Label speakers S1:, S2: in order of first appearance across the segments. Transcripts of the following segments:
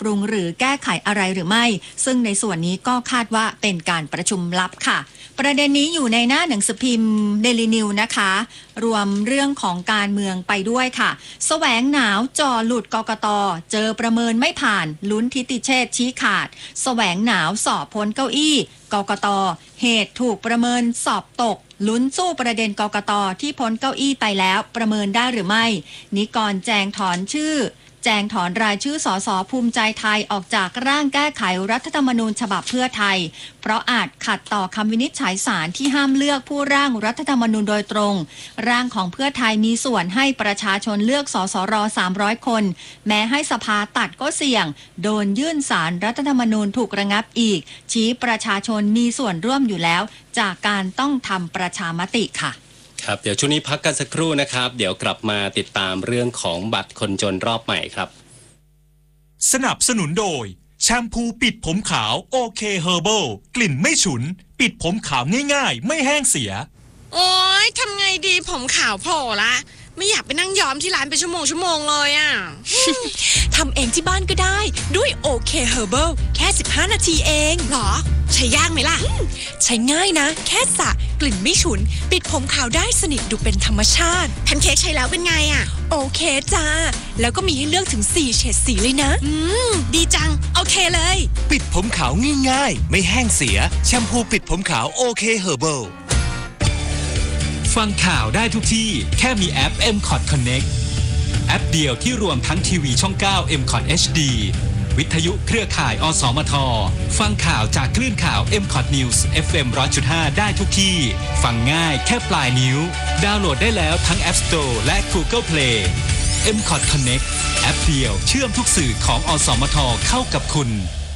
S1: รุงหรือแก้ไขอะไรหรือไม่ซึ่งในส่วนนี้ก็คาดว่าเป็นการประชุมลับค่ะประเด็นนี้อยู่ในหน้าหนังสือพิมพ์เดลินิวนะคะรวมเรื่องของการเมืองไปด้วยค่ะแสวงหนาวจ่อหลุดกกต.เจอประเมินไม่ผ่านลุ้นทิติเชษฐ์ชี้ขาดแสวงหนาวสอบพ้นเก้าอี้กกต.เหตุถูกประเมินสอบตกลุ้นสู้ประเด็นกกต.ที่พ้นเก้าอี้ไปแล้วประเมินได้หรือไม่นิกรแจงถอนรายชื่อสสภูมิใจไทยออกจากร่างแก้ไขรัฐธรรมนูญฉบับเพื่อไทยเพราะอาจขัดต่อคำวินิจฉัยศาลที่ห้ามเลือกผู้ร่างรัฐธรรมนูญโดยตรงร่างของเพื่อไทยมีส่วนให้ประชาชนเลือกสสร300คนแม้ให้สภาตัดก็เสี่ยงโดนยื่นศาลรัฐธรรมนูญถูกระงับอีกชี้ประชาชนมีส่วนร่วมอยู่แล้วจากการต้องทำประชามติค่ะ
S2: ครับเดี๋ยวช่วงนี้พักกันสักครู่นะครับเดี๋ยวกลับมาติดตามเรื่องของบัตรคนจนรอบใหม่ครับ
S3: สนับสนุนโดยแชมพูปิดผมขาวโอเคเฮอร์เบิลกลิ่นไม่ฉุนปิดผมขาวง่ายๆไม่แห้งเสีย
S4: โอ๊ยทำไงดีผมขาวโผล่ละไม่อยากไปนั่งย้อมที่ร้านเป็นชั่วโมงเลยอ่ะ
S5: ทำเองที่บ้านก็ได้ด้วยโอเคเฮอร์เบิลแค่15นาทีเอง
S4: หรอใช้ยากไหมล่ะ
S5: ใช้ง่ายนะแค่สระกลิ่นไม่ฉุนปิดผมขาวได้สนิทดูเป็นธรรมชาติ
S4: แพนเค้กใช้แล้วเป็นไงอ่ะ
S5: โอเคจ้าแล้วก็มีให้เลือกถึง4เฉดสีเลยนะ
S4: ดีจังโอเคเลย
S3: ปิดผมขาวง่ายๆไม่แห้งเสียแชมพูปิดผมขาวโอเคเฮอร์เบิล
S6: ฟังข่าวได้ทุกที่แค่มีแอป MCOT Connect แอปเดียวที่รวมทั้งทีวีช่อง9 MCOT HD วิทยุเครือข่ายอสมทฟังข่าวจากคลื่นข่าว MCOT News FM 100.5 ได้ทุกที่ฟังง่ายแค่ปลายนิ้วดาวน์โหลดได้แล้วทั้ง App Store และ Google Play MCOT Connect แอปเดียวเชื่อมทุกสื่อของอสมทเข้ากับคุณ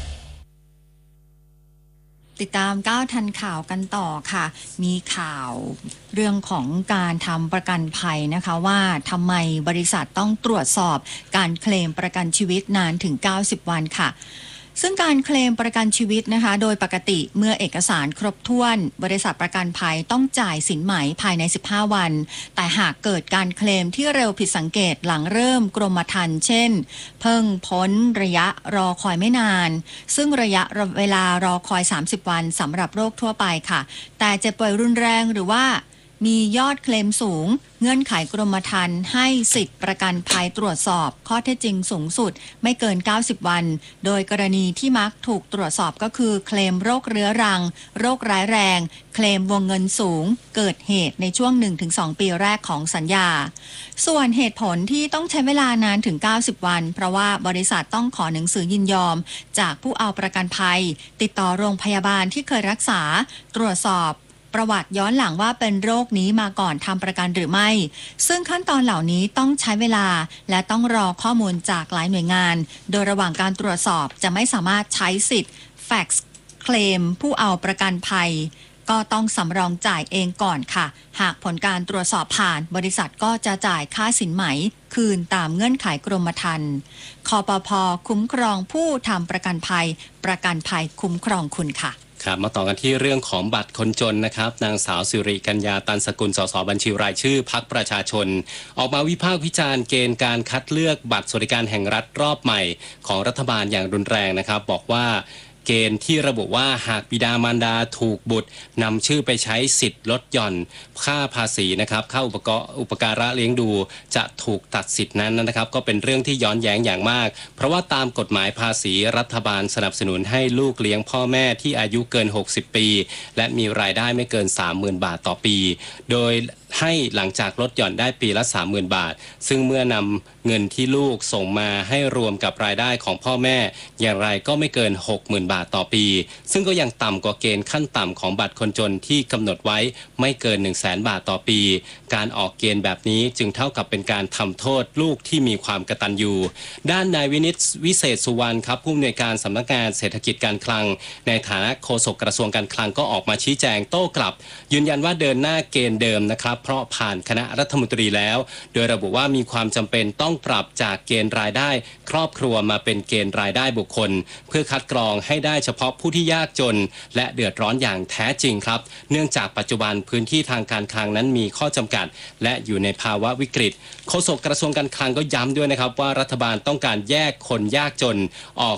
S1: ติดตาม9ทันข่าวกันต่อค่ะมีข่าวเรื่องของการทำประกันภัยนะคะว่าทำไมบริษัทต้องตรวจสอบการเคลมประกันชีวิตนานถึง90วันค่ะซึ่งการเคลมประกันชีวิตนะคะโดยปกติเมื่อเอกสารครบถ้วนบริษัทประกันภัยต้องจ่ายสินไหมภายใน15วันแต่หากเกิดการเคลมที่เร็วผิดสังเกตหลังเริ่มกรมธรรม์เช่นเพิ่งพ้นระยะรอคอยไม่นานซึ่งระยะเวลารอคอย30วันสำหรับโรคทั่วไปค่ะแต่เจ็บป่วยรุนแรงหรือว่ามียอดเคลมสูงเงื่อนไขกรมธรรม์ให้สิทธิประกันภัยตรวจสอบข้อเท็จจริงสูงสุดไม่เกิน90วันโดยกรณีที่มักถูกตรวจสอบก็คือเคลมโรคเรื้อรังโรคร้ายแรงเคลมวงเงินสูงเกิดเหตุในช่วง 1-2 ปีแรกของสัญญาส่วนเหตุผลที่ต้องใช้เวลานานถึง90วันเพราะว่าบริษัทต้องขอหนังสือยินยอมจากผู้เอาประกันภัยติดต่อโรงพยาบาลที่เคยรักษาตรวจสอบประวัติย้อนหลังว่าเป็นโรคนี้มาก่อนทำประกันหรือไม่ซึ่งขั้นตอนเหล่านี้ต้องใช้เวลาและต้องรอข้อมูลจากหลายหน่วยงานโดยระหว่างการตรวจสอบจะไม่สามารถใช้สิทธิ์แฟกซ์เคลมผู้เอาประกันภัยก็ต้องสำรองจ่ายเองก่อนค่ะหากผลการตรวจสอบผ่านบริษัทก็จะจ่ายค่าสินไหมคืนตามเงื่อนไขกรมธรรม์คปภ.คุ้มครองผู้ทำประกันภัยประกันภัยคุ้มครองคุณค่ะ
S2: ครับมาต่อกันที่เรื่องของบัตรคนจนนะครับนางสาวสิริกัญญาตันสกุลสสบัญชีรายชื่อพรรคประชาชนออกมาวิพากษ์วิจารณ์เกณฑ์การคัดเลือกบัตรสวัสดิการแห่งรัฐรอบใหม่ของรัฐบาลอย่างรุนแรงนะครับบอกว่าเกณฑ์ที่ระบุว่าหากบิดามารดาถูกบุตรนำชื่อไปใช้สิทธิ์ลดหย่อนค่าภาษีนะครับค่าอุปการะเลี้ยงดูจะถูกตัดสิทธินั้นนะครับก็เป็นเรื่องที่ย้อนแย้งอย่างมากเพราะว่าตามกฎหมายภาษีรัฐบาลสนับสนุนให้ลูกเลี้ยงพ่อแม่ที่อายุเกิน60ปีและมีรายได้ไม่เกิน 30,000 บาทต่อปีโดยให้หลังจากลดหย่อนได้ปีละ 30,000 บาทซึ่งเมื่อนำเงินที่ลูกส่งมาให้รวมกับรายได้ของพ่อแม่อย่างไรก็ไม่เกิน 60,000 บาทต่อปีซึ่งก็ยังต่ำกว่าเกณฑ์ขั้นต่ำของบัตรคนจนที่กำหนดไว้ไม่เกิน 100,000 บาทต่อปีการออกเกณฑ์แบบนี้จึงเท่ากับเป็นการทำโทษลูกที่มีความกตัญญูด้านนายวินิจวิเศษสุวรรณครับผู้อำนวยการสำนักงานเศรษฐกิจการคลังในฐานะโฆษกกระทรวงการคลังก็ออกมาชี้แจงโต้กลับยืนยันว่าเดินหน้าเกณฑ์เดิมนะครับเพราะผ่านคณะรัฐมนตรีแล้วโดยระบุว่ามีความจำเป็นต้องปรับจากเกณฑ์รายได้ครอบครัวมาเป็นเกณฑ์รายได้บุคคลเพื่อคัดกรองให้ได้เฉพาะผู้ที่ยากจนและเดือดร้อนอย่างแท้จริงครับเนื่องจากปัจจุบันพื้นที่ทางการคลังนั้นมีข้อจำกัดและอยู่ในภาวะวิกฤตโฆษกกระทรวงการคลังก็ย้ำด้วยนะครับว่ารัฐบาลต้องการแยกคนยากจนออก